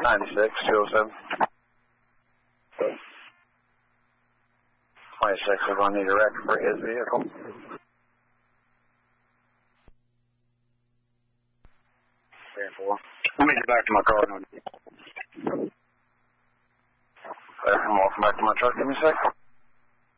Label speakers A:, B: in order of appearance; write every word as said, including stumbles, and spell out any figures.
A: ninety-six, two oh seven. twenty-six is going to need a record for his vehicle. Three and four. Let me get back to my car. I'm walking back to my truck. Give me a sec.